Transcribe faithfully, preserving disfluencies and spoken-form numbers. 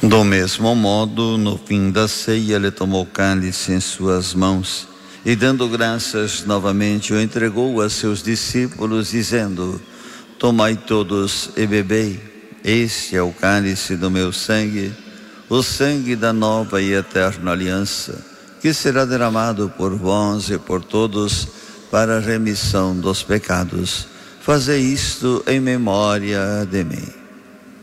Do mesmo modo, no fim da ceia, ele tomou o cálice em suas mãos e, dando graças novamente, o entregou a seus discípulos, dizendo: tomai todos e bebei, este é o cálice do meu sangue, o sangue da nova e eterna aliança, que será derramado por vós e por todos para a remissão dos pecados. Fazei isto em memória de mim.